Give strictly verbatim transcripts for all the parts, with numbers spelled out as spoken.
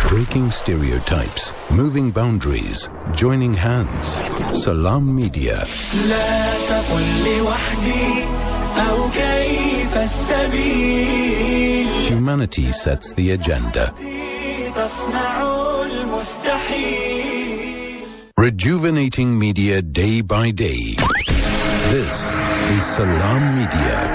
Breaking stereotypes, moving boundaries, joining hands. Salam Media. لا تقل لوحدي أو كيف السبيل. Humanity sets the agenda. تصنع المستحيل. Rejuvenating media day by day. This is Salam Media.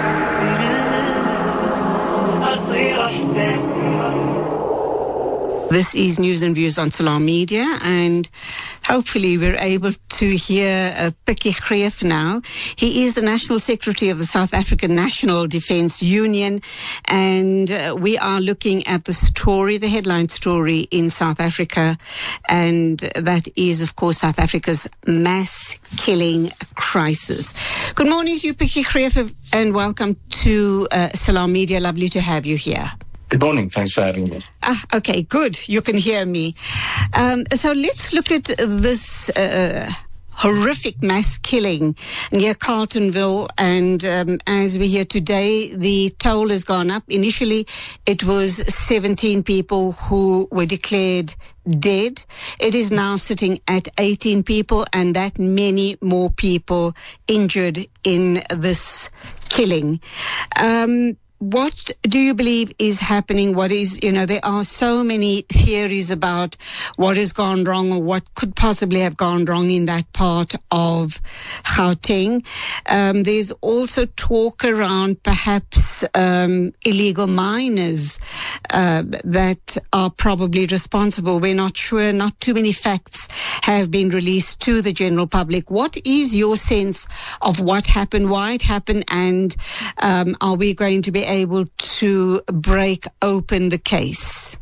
This is News and Views on Salam Media, and hopefully we're able to hear uh, Pikkie Greeff now. He is the National Secretary of the South African National Defence Union, and uh, we are looking at the story, the headline story in South Africa, and that is, of course, South Africa's mass killing crisis. Good morning to you, Pikkie Greeff, and welcome to uh, Salam Media. Lovely to have you here. Good morning. Thanks for having me. Ah, okay, good. You can hear me. Um, so let's look at this uh, horrific mass killing near Carletonville. And um, as we hear today, the toll has gone up. Initially, it was seventeen people who were declared dead. It is now sitting at eighteen people, and that many more people injured in this killing. Um, What do you believe is happening? What is, you know, there are so many theories about what has gone wrong or what could possibly have gone wrong in that part of Gauteng. Um, there's also talk around perhaps um, illegal miners uh, that are probably responsible. We're not sure. Not too many facts have been released to the general public. What is your sense of what happened, why it happened, and um, are we going to be able to break open the case?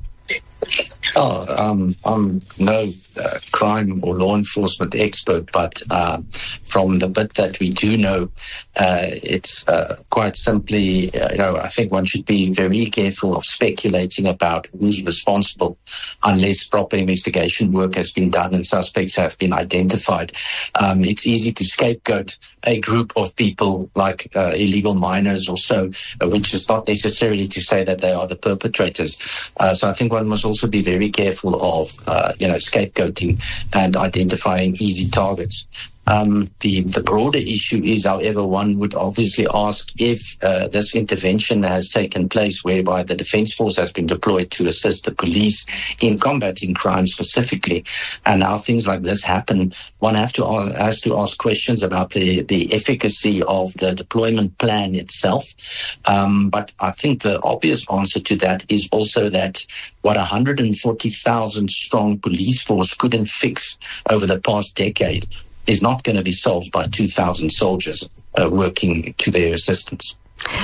Oh, um, I'm no uh, crime or law enforcement expert, but uh, from the bit that we do know, uh, it's uh, quite simply, uh, you know, I think one should be very careful of speculating about who's responsible unless proper investigation work has been done and suspects have been identified. Um, it's easy to scapegoat a group of people like uh, illegal miners or so, uh, which is not necessarily to say that they are the perpetrators. Uh, so I think one must also be very careful of, uh, you know, scapegoating and identifying easy targets. Um, the, the broader issue is, however, one would obviously ask if uh, this intervention has taken place whereby the Defence Force has been deployed to assist the police in combating crime specifically, and how things like this happen. One have to, uh, has to ask questions about the, the efficacy of the deployment plan itself. Um, but I think the obvious answer to that is also that what one hundred forty thousand strong police force couldn't fix over the past decade is not going to be solved by two thousand soldiers uh, working to their assistance.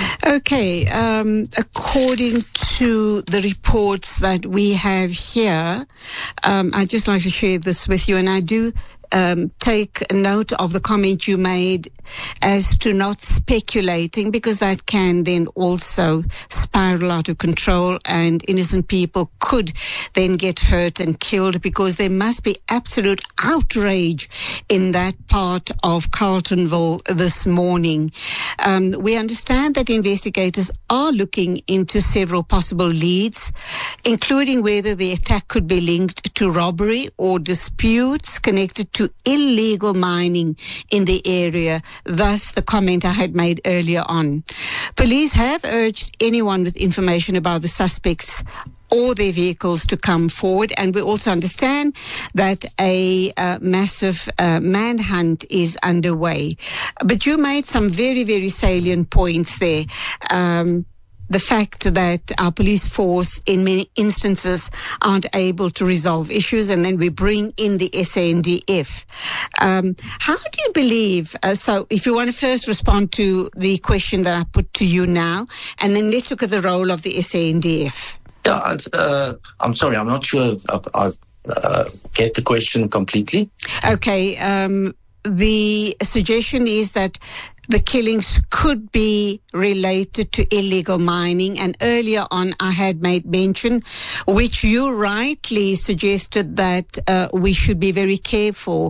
Okay, um, according to the reports that we have here, um, I'd just like to share this with you, and I do Um, take note of the comment you made as to not speculating, because that can then also spiral out of control and innocent people could then get hurt and killed, because there must be absolute outrage in that part of Carletonville this morning. Um, we understand that investigators are looking into several possible leads, including whether the attack could be linked to robbery or disputes connected to illegal mining in the area, thus the comment I had made earlier on. Police have urged anyone with information about the suspects or their vehicles to come forward, and we also understand that a uh, massive uh, manhunt is underway. But you made some very, very salient points there. Um, The fact that our police force in many instances aren't able to resolve issues, and then we bring in the S A N D F. Um, how do you believe, uh, so if you want to first respond to the question that I put to you now, and then let's look at the role of the S A N D F. Yeah, uh, I'm sorry, I'm not sure I, I uh, get the question completely. Okay, um, the suggestion is that the killings could be related to illegal mining. And earlier on, I had made mention, which you rightly suggested, that uh, we should be very careful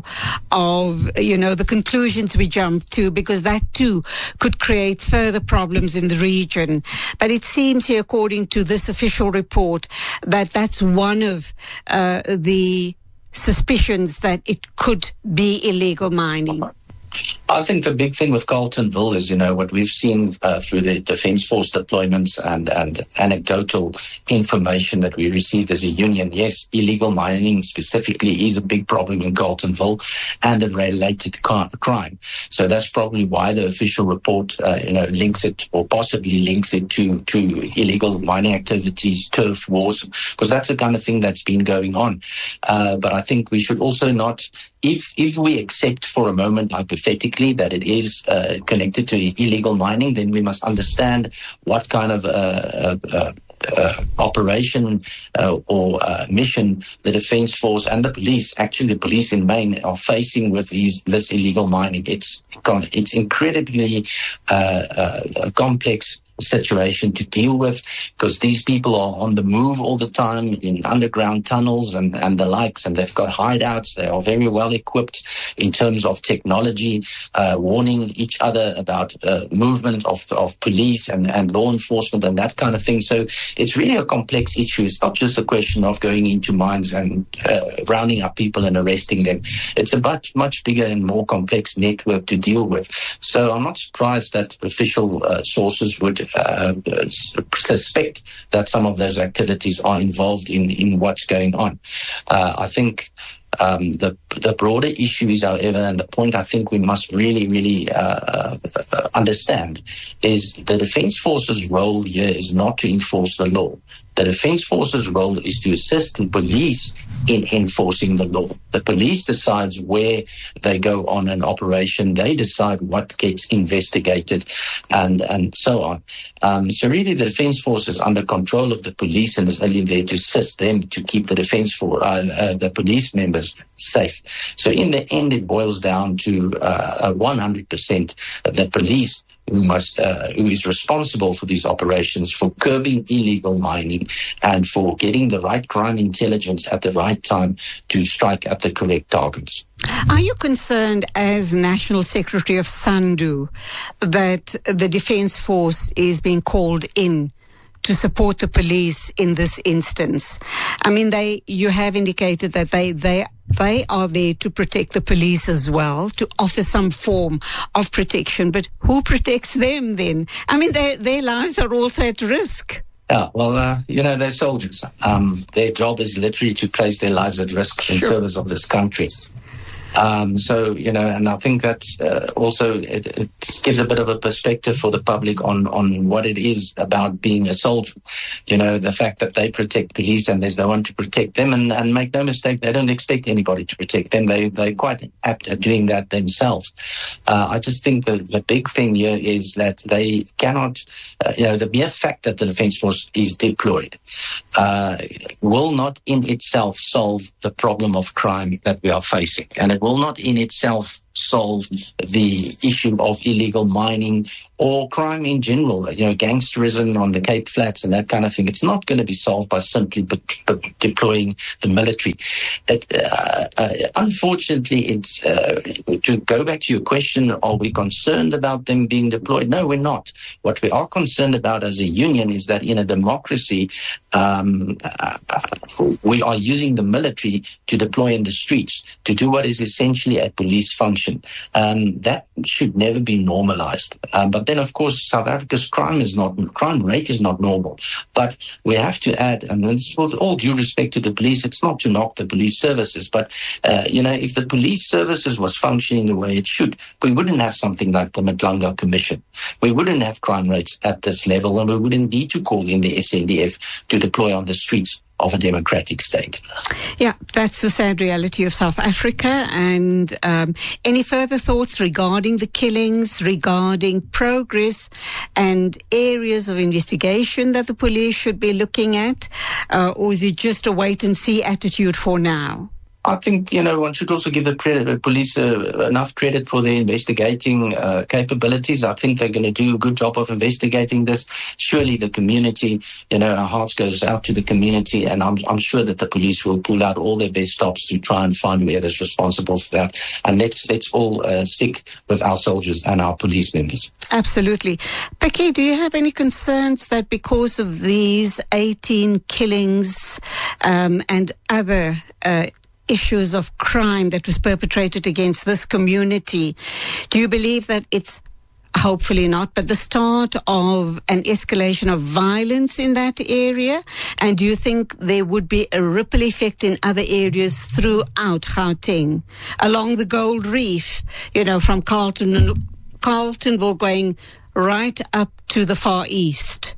of, you know, the conclusions we jump to, because that too could create further problems in the region. But it seems here, according to this official report, that that's one of uh, the suspicions that it could be illegal mining? I think the big thing with Carltonville is, you know, what we've seen uh, through the Defence Force deployments and, and anecdotal information that we received as a union. Yes, illegal mining specifically is a big problem in Carltonville and the related crime. So that's probably why the official report, uh, you know, links it or possibly links it to, to illegal mining activities, turf wars, because that's the kind of thing that's been going on. Uh, but I think we should also not, if, if we accept for a moment, hypothetically, that it is uh, connected to illegal mining, then we must understand what kind of uh, uh, uh, uh, operation uh, or uh, mission the Defence Force and the police, actually the police in Maine, are facing with these this illegal mining. It's it's incredibly uh, uh, complex situation to deal with, because these people are on the move all the time in underground tunnels and, and the likes, and they've got hideouts. They are very well equipped in terms of technology, uh, warning each other about uh, movement of, of police and, and law enforcement and that kind of thing. So it's really a complex issue. It's not just a question of going into mines and uh, rounding up people and arresting them. It's a much, much bigger and more complex network to deal with. So I'm not surprised that official uh, sources would Uh, suspect that some of those activities are involved in, in what's going on. Uh, I think um, the the broader issue is, however, and the point I think we must really, really uh, uh, understand is the Defence Force's role here is not to enforce the law. The Defence Force's role is to assist the police in enforcing the law. The police decides where they go on an operation. They decide what gets investigated and, and so on. Um, so really the Defence Force is under control of the police and is only there to assist them to keep the Defence Force, uh, uh, the police members safe. So in the end, it boils down to uh, one hundred percent the police who must, uh, who is responsible for these operations, for curbing illegal mining and for getting the right crime intelligence at the right time to strike at the correct targets. Are you concerned as National Secretary of SANDU that the Defence Force is being called in to support the police in this instance? I mean, they, you have indicated that they, they, they are there to protect the police as well, to offer some form of protection. But who protects them then? I mean, their, their lives are also at risk. Yeah, well, uh, you know, they're soldiers. Um, their job is literally to place their lives at risk in Sure. service of this country. Um, so, you know, and I think that uh, also it, it gives a bit of a perspective for the public on, on what it is about being a soldier. You know, the fact that they protect police and there's no one to protect them. And, and make no mistake, they don't expect anybody to protect them. They, they're quite apt at doing that themselves. Uh, I just think the, the big thing here is that they cannot, uh, you know, the mere fact that the Defence Force is deployed uh, will not in itself solve the problem of crime that we are facing. And it will not in itself solve the issue of illegal mining or crime in general, you know, gangsterism on the Cape Flats and that kind of thing. It's not going to be solved by simply but, but deploying the military. It, uh, uh, unfortunately, it's, uh, to go back to your question, are we concerned about them being deployed? No, we're not. What we are concerned about as a union is that in a democracy, um, uh, we are using the military to deploy in the streets to do what is essentially a police function. Um, that should never be normalized. Um, but then, of course, South Africa's crime is not crime rate is not normal. But we have to add, and this, with all due respect to the police, it's not to knock the police services, but uh, you know, if the police services was functioning the way it should, we wouldn't have something like the Madlanga Commission. We wouldn't have crime rates at this level, and we wouldn't need to call in the S A D F to deploy on the streets of a democratic state. Yeah, that's the sad reality of South Africa. And um, any further thoughts regarding the killings, regarding progress and areas of investigation that the police should be looking at? Uh, or is it just a wait-and-see attitude for now? I think, you know, one should also give the credit, police uh, enough credit for their investigating uh, capabilities. I think they're going to do a good job of investigating this. Surely the community, you know, our hearts goes out to the community, and I'm, I'm sure that the police will pull out all their best stops to try and find whoever's responsible for that. And let's, let's all uh, stick with our soldiers and our police members. Absolutely. Becky, do you have any concerns that because of these eighteen killings um, and other uh, issues of crime that was perpetrated against this community, do you believe that it's, hopefully not, but the start of an escalation of violence in that area? And do you think there would be a ripple effect in other areas throughout Gauteng, along the Gold Reef, you know, from Carlton, Carltonville going right up to the Far East?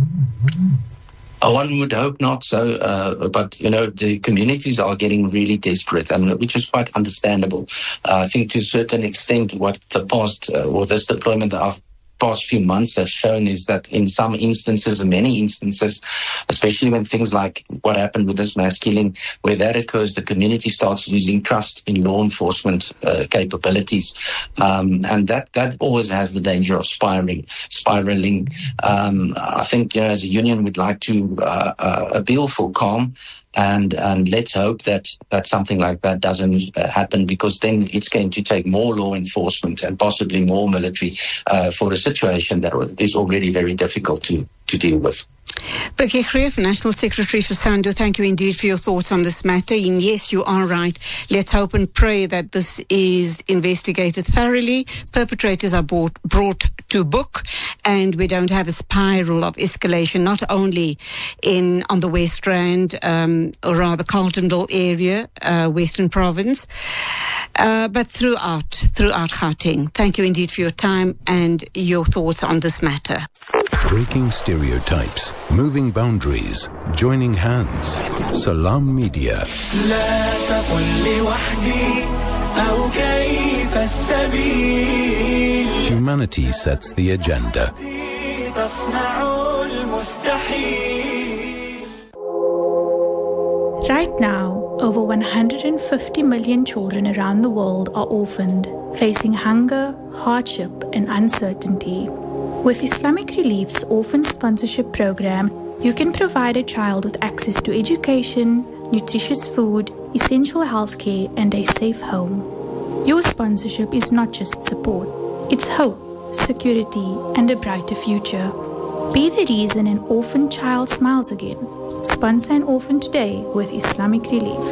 One would hope not so, uh, but, you know, the communities are getting really desperate, and which is quite understandable. Uh, I think to a certain extent what the past, uh, or this deployment of past few months have shown is that in some instances, in many instances, especially when things like what happened with this mass killing, where that occurs, the community starts losing trust in law enforcement uh, capabilities. Um, and that, that always has the danger of spiraling. spiraling. Um, I think, you know, as a union, we'd like to uh, uh, appeal for calm. And and let's hope that, that something like that doesn't uh, happen, because then it's going to take more law enforcement and possibly more military uh, for a situation that is already very difficult to, to deal with. Becky Greef, National Secretary for SANDO, thank you indeed for your thoughts on this matter. And yes, you are right. Let's hope and pray that this is investigated thoroughly, perpetrators are brought, brought to book, and we don't have a spiral of escalation, not only in on the West Rand, um, or rather Carltonville area, uh, Western Province, uh, but throughout, throughout Gauteng. Thank you indeed for your time and your thoughts on this matter. Breaking stereotypes, moving boundaries, joining hands. Salam Media. لا تقل لي وحدي أو كيف السبيل. Humanity sets the agenda. تصنع المستحيل. Right now, over one hundred fifty million children around the world are orphaned, facing hunger, hardship, and uncertainty. With Islamic Relief's Orphan Sponsorship Program, you can provide a child with access to education, nutritious food, essential healthcare, and a safe home. Your sponsorship is not just support, it's hope, security, and a brighter future. Be the reason an orphan child smiles again. Sponsor an orphan today with Islamic Relief.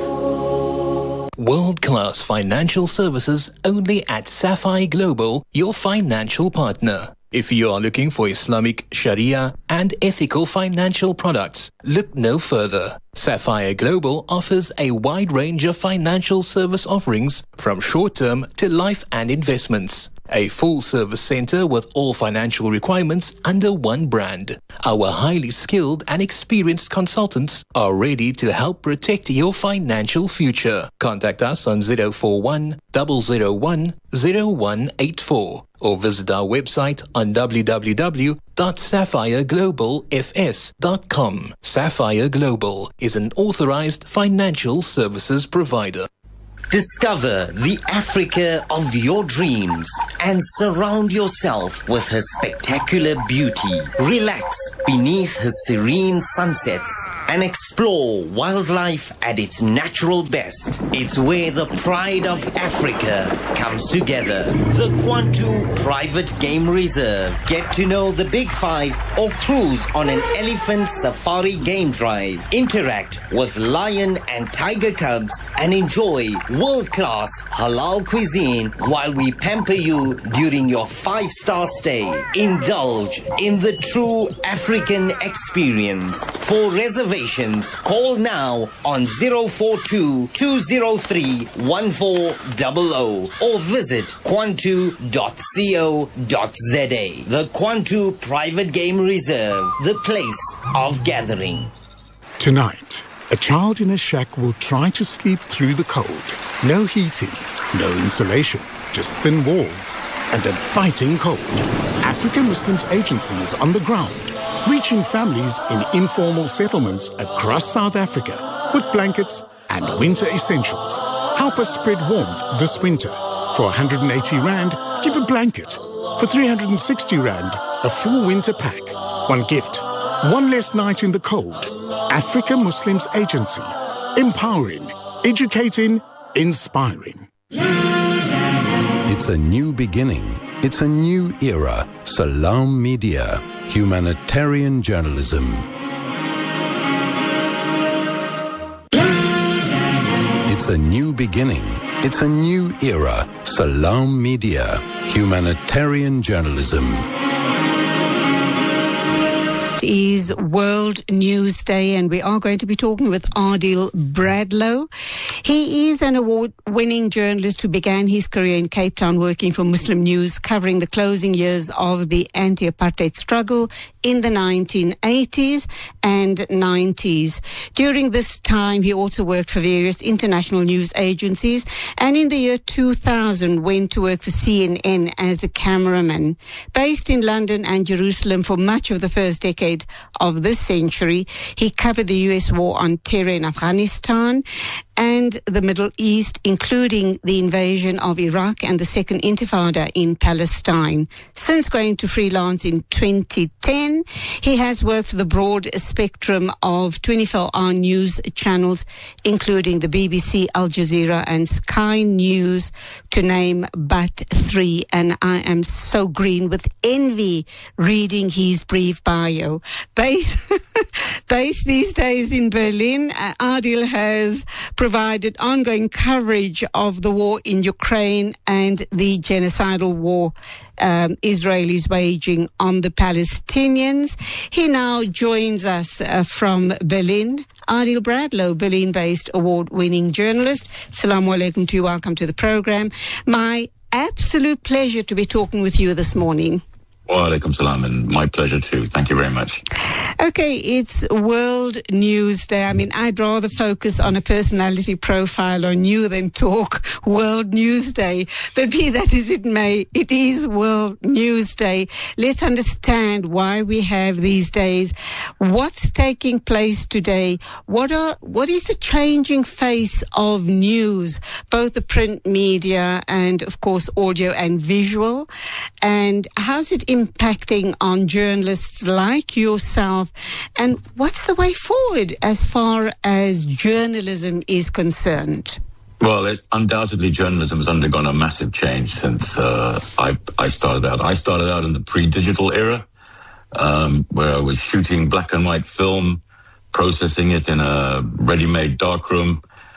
World-class financial services only at Sapphire Global, your financial partner. If you are looking for Islamic, Sharia, and ethical financial products, look no further. Sapphire Global offers a wide range of financial service offerings, from short-term to life and investments. A full-service center with all financial requirements under one brand. Our highly skilled and experienced consultants are ready to help protect your financial future. Contact us on zero four one, zero zero one, zero one eight four or visit our website on w w w dot sapphire global f s dot com. Sapphire Global is an authorized financial services provider. Discover the Africa of your dreams and surround yourself with her spectacular beauty. Relax beneath her serene sunsets and explore wildlife at its natural best. It's where the pride of Africa comes together. The Kwantu Private Game Reserve. Get to know the Big Five or cruise on an elephant safari game drive. Interact with lion and tiger cubs and enjoy world-class halal cuisine while we pamper you during your five-star stay. Indulge in the true African experience. For reservations, call now on zero four two, two zero three, one four zero zero or visit kwantu dot co dot z a. The Kwantu Private Game Reserve, the place of gathering. Tonight, a child in a shack will try to sleep through the cold. No heating, no insulation, just thin walls and a biting cold. African Muslims Agency is on the ground, reaching families in informal settlements across South Africa with blankets and winter essentials. Help us spread warmth this winter. For one hundred eighty rand, give a blanket. For three hundred sixty rand, a full winter pack. One gift. One less night in the cold. Africa Muslims Agency. Empowering, educating, inspiring. It's a new beginning. It's a new era. Salam Media. Humanitarian journalism. It's a new beginning. It's a new era. Salam Media. Humanitarian journalism. It is World News Day, and we are going to be talking with Adil Bradlow. He is an award-winning journalist who began his career in Cape Town working for Muslim News, covering the closing years of the anti-apartheid struggle in the nineteen eighties and nineties. During this time, he also worked for various international news agencies, and in the year two thousand went to work for C N N as a cameraman. Based in London and Jerusalem for much of the first decade of this century, he covered the U S war on terror in Afghanistan and the Middle East, including the invasion of Iraq and the Second Intifada in Palestine. Since going to freelance in twenty ten, he has worked for the broad spectrum of twenty-four hour news channels, including the B B C, Al Jazeera and Sky News, to name but three. And I am so green with envy reading his brief bio. Based, based these days in Berlin, uh, Adil has provided ongoing coverage of the war in Ukraine and the genocidal war um, Israelis waging on the Palestinians. He now joins us uh, from Berlin. Adil Bradlow, Berlin-based award-winning journalist. Assalamu alaikum to you. Welcome to the program. My absolute pleasure to be talking with you this morning. Wa alaikum salam, and my pleasure too. Thank you very much. Okay, it's World News Day. I mean, I'd rather focus on a personality profile on you than talk World News Day. But be that as it may, it is World News Day. Let's understand why we have these days. What's taking place today? What are what is the changing face of news, both the print media and, of course, audio and visual? And how's it impacting on journalists like yourself? And what's the way forward as far as journalism is concerned? Well, it, undoubtedly, journalism has undergone a massive change since uh, I, I started out. I started out in the pre-digital era, um, where I was shooting black and white film, processing it in a ready-made darkroom.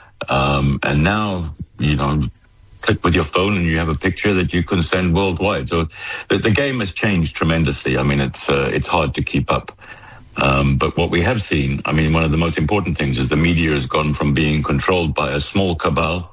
Um, and now, you know, click with your phone and you have a picture that you can send worldwide. So the, the game has changed tremendously. I mean, it's uh, it's hard to keep up. Um, but what we have seen, I mean, one of the most important things is the media has gone from being controlled by a small cabal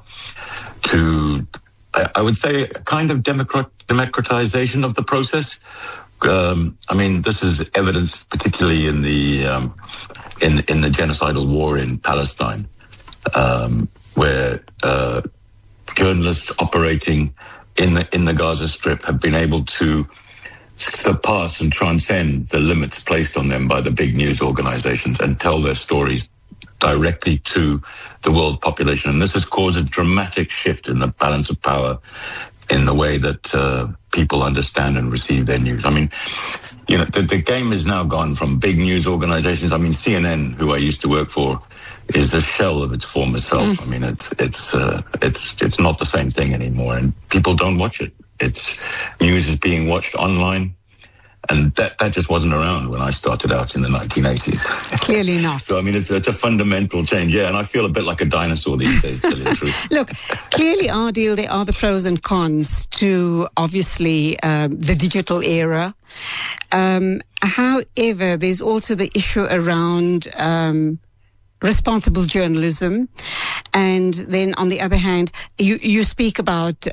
to, I, I would say, a kind of democrat, democratization of the process. Um, I mean, this is evidenced particularly in the um, in in the genocidal war in Palestine, um, where uh, journalists operating in the in the Gaza Strip have been able to surpass and transcend the limits placed on them by the big news organizations and tell their stories directly to the world population. And this has caused a dramatic shift in the balance of power in the way that uh, people understand and receive their news. I mean, you know, the, the game has now gone from big news organizations. I mean, C N N, who I used to work for, is a shell of its former self. Mm. I mean, it's it's uh, it's it's not the same thing anymore, and people don't watch it. It's news is being watched online, and that, that just wasn't around when I started out in the nineteen eighties. Clearly not. So, I mean, it's, it's a fundamental change, yeah, and I feel a bit like a dinosaur these days, to tell you the truth. Look, clearly, Adil, there are the pros and cons to, obviously, um, the digital era. Um, however, there's also the issue around um, responsible journalism. And then on the other hand, you, you speak about